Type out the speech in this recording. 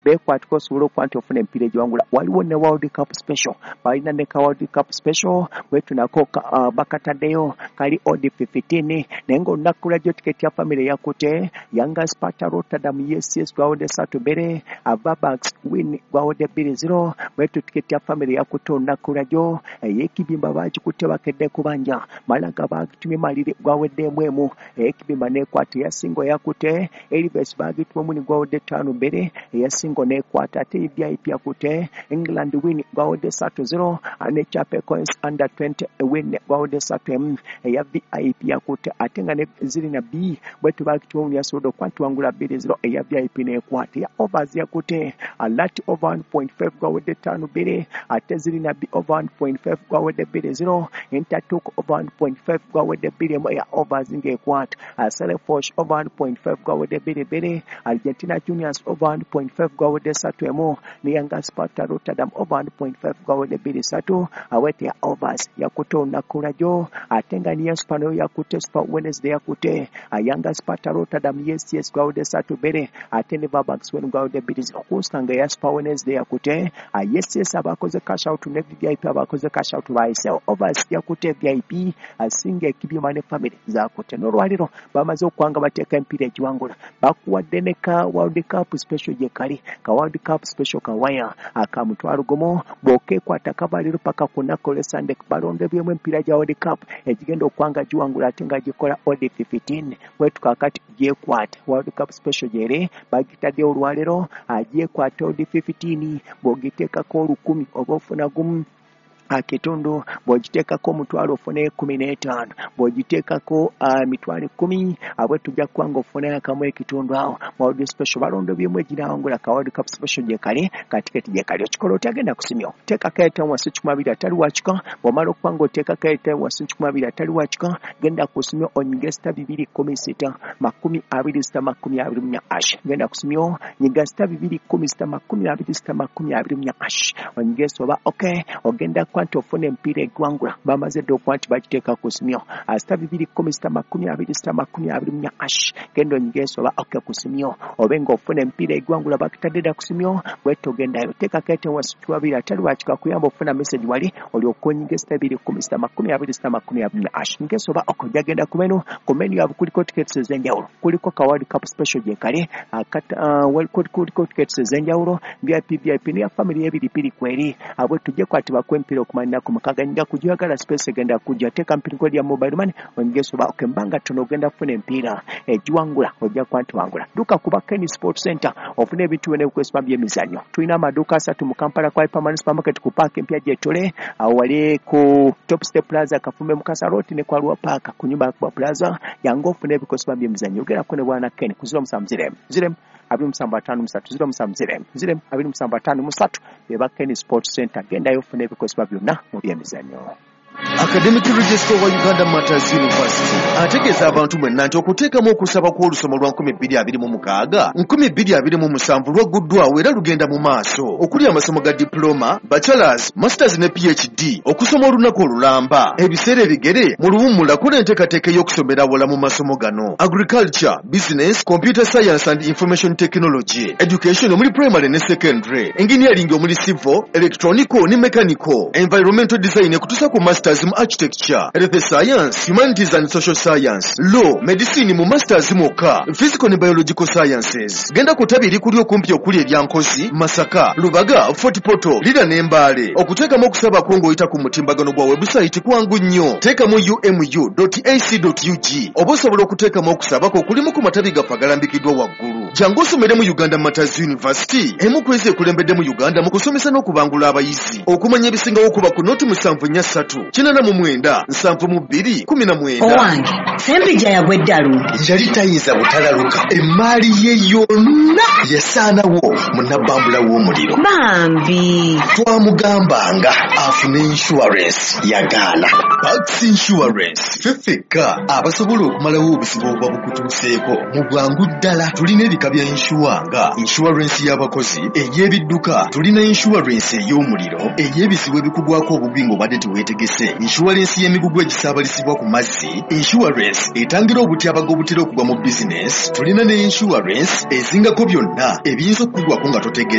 beekwatiko osobola okuba nti ofuna emipiira egiwangula. Waliwo ne World Cup special, balina ne ka World Cup special wetunako bakataddeyo kali odd 15 naye ng'olunaku lwajjo tiketi ya family yakute Yanga Sparta Rotterdam yes gwawodde 3-2 Avabax win gwawodde 2-0 wetu tiketi ya family yakute olunaku lwajjo ey'ekibimba bagikutte bakedde kubanja Malaga bagitumye malire gwawodde 1 ey'ekibimba n'ekwata eyasingo yakute Elibes bagitumye muni gwawodde 5-2 eyasingo n'ekwata ate VIP yakute England win gwawodde 3-0 ane Chapecoense under 20 win gwawodde 3 eya VIP yakute ate nga ne zirina B bwetu bagitumye muni yasobola okwanti wangula 2-0 eya VIP n'ekwata ya overs yakute alati over 1.5 gwawodde 5-2 ate zirina B over 1.5 gwawodde 2-0 Intertook over 1.5 gwawodde 2 ya overs ng'ekwata Selefors over 1.5 gwawodde 2-2 Argentina Juniors over 1.5 gwawodde 3 ne Yanga Sparta Rotterdam over 1.5 gwawodde 2-3 awete ya overs yakute olunaku lwajjo ate nga niyo Spano yakute Super Wednesday yakute Yanga Sparta Rotterdam yes gwawodde 3-2 ate ne Vabax win gwawodde 2-0 kusanga ya Super Wednesday yakute yes abakoze cash out ne VIP abakoze cash out bayisewo overs yakute VIP asinga ekibima ne family zakute n'olwaliro bamaze okwanga bateeka empiira egiwangula bakuwadde ne ka World Cup special gye kali ka World Cup special kawaya akamutwalo gomo bokekwata kabaliro paka kunakole Sunday balonde byemu empiira gya World Cup egigenda okwanga giwangula ate nga gikola odd 15 wetu kakati gyekwata World Cup special jere bagitadde olwaliro agyekwata odd 15 bogiteekako 10 oba ofuna gumu akitundu bwogiteekako omutwalo ofune 15 bwogiteekako mitwalo 10 abwe tujja kwanga ofune akamu ekitundu awo World Special balondo byemu eginawangula ka World Cup Special gye kali ka tiketi gye kali okikola otagenda kusimyo teeka kaeta wasi 12 atali wakika bw'omala okwanga oteeka kaeta wasi 12 atali wakika genda kusimyo onyiga star 216 20 genda kusimyo nyiga star 216 20 onyiga soba okay ogenda kwanti ofune empiira eggwangula bamaze dde okwanti bagiteeka ku simyo star 216 genda onyiga esoba okay ku simyo obe ng'ofuna empiira eggwangula bakitadde dda ku simyo bwetto ogendayo teeka kaete wasi 12 atali wakika kuyamba ofuna message wali olyoka onyiga star 216 ngesoba okojja genda ku menu yaabwe kuliko tickets ez'enjawulo kuliko ka World Cup Special gye kali kuliko tickets ez'enjawulo VIP ne family y'ebiripiri kweri abwe tujje kwati bakwempira okumanya ku mukaga njja kujagala space egenda kujja teeka mpini kodi ya mobile money ongesoba okembanga tono ogenda kufuna empiira egiwangula ojja kwanti wangula duka kuba Kenny Sports Center ofune ebintu bine kwespa by'emizannyo tulina amaduuka 3 mu Kampala kwa Hyperman Supermarket ku park empya gyetole awo wali ku Top Step Plaza Kafumbe Mukasa Road ne kwa Lua Park ku nyumba ya Plaza yango ofune ebikospa by'emizannyo ogera kune bwana Kenny kuzira musamzirem abiri musanvu ataano musatu 0 beba Kenny Sports Center genda yofuna ebikospa byonna mu by'emizannyo. Academic Register wa Uganda Martyrs University ategeeza abantu mwenna nti okuteekamu okusaba kw'olusoma lwa 2026 2027 lwaguddwawo era lugenda mu maaso okuli amasomo ga diploma, bachelors, masters ne PhD okusoma olunaku olulamba ebiseera ebigere mu luwummula kola enteekateeka y'okusomera awala mu masomo gano agriculture, business, computer science and information technology, education omuli primary ne secondary, engineering omuli civil, electronical ne mechanical, environmental design ekutuusa ku masters mu architecture, health science, humanities and social science, law, medicine mu masters moka, physical ne biological sciences. Genda kutabiri kuli okumpi okuli ebyankozi, Masaka, Lubaga, Fort Portal, Lira n'Embale. Okuteekamu okusaba kwo ng'oyita ku mutimbagano gwa website kwangu nnyo. Teekamu umu.ac.ug. Oba osobola okuteekamu okusaba kwo kulimu ku matabi gaffe agalambikiddwa waggulu. Jangu osomere mu Uganda Martyrs University. Emu kwezi ekulembedde mu Uganda mu kusomesa n'okubangula abayizi. Okumanya ebisingawo okuba ku noti 743 882 owange Sempija yagwe eddalu yali tayinza butalaluka emmaali ye yonna yasaanawo munabbambula w'omuliro bambi twamugambanga afune insurance yagaana Pax Insurance feffeka abasobola okumalawo obuzibu obuba bukutuuseeko mu bwangu ddala. Tulina ebika bya insuwanga, insurance y'abakozi, ey'ebidduka, tulina insurance ey'omuliro, ey'ebizibu ebikugwako obugwi ng'obadde teweetegese, insurance y'emigugu egisaabalisibwa ku mazzi, insurance etangira obutyabaga obutera okugwa mu business, tulina ne insurance ezingako byonna ebiyinza okugwako nga totegedde.